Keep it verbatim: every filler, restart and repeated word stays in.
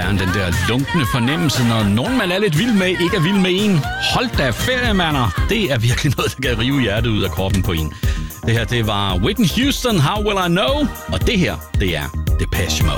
gerne den der lunkne fornemmelse, når nogen man er lidt vild med, ikke er vild med en. Hold da ferie, mander. Det er virkelig noget, der kan rive hjertet ud af kroppen på en. Det her, det var Whitney Houston, How Will I Know? Og det her, det er Depeche Mode.